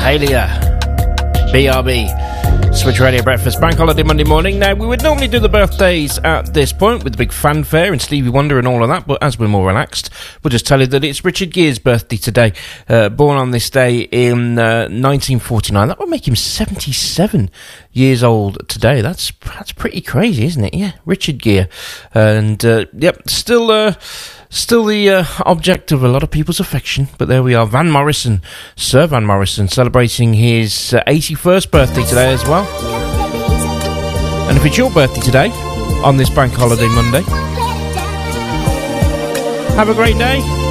Halia, BRB, Switch Radio Breakfast, Bank Holiday Monday morning. Now, we would normally do the birthdays at this point with the big fanfare and Stevie Wonder and all of that, but as we're more relaxed, we'll just tell you that it's Richard Gere's birthday today. Born on this day in 1949. That would make him 77 years old today. That's pretty crazy, isn't it? Yeah, Richard Gere. And, yep, still the object of a lot of people's affection, but there we are. Van Morrison, Sir Van Morrison, celebrating his 81st birthday today as well. And if it's your birthday today, on this Bank Holiday Monday, have a great day.